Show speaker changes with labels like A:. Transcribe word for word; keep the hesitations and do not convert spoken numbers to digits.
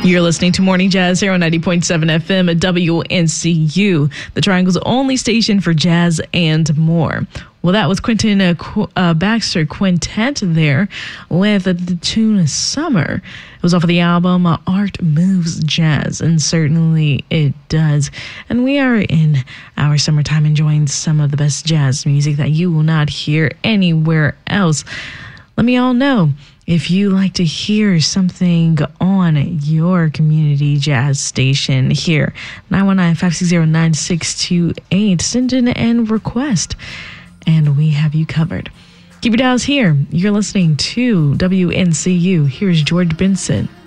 A: You're listening to Morning Jazz here on ninety point seven F M at W N C U, the Triangle's only station for jazz and more. Well, that was Quentin uh, Qu- uh, Baxter Quintet there with uh, the tune Summer. It was off of the album uh, Art Moves Jazz, and certainly it does. And we are in our summertime enjoying some of the best jazz music that you will not hear anywhere else. Let me all know if you like to hear something on your community jazz station here. nine one nine, five six zero, nine six two eight. Send in and request, and we have you covered. Keep your dials here. You're listening to W N C U. Here's George Benson.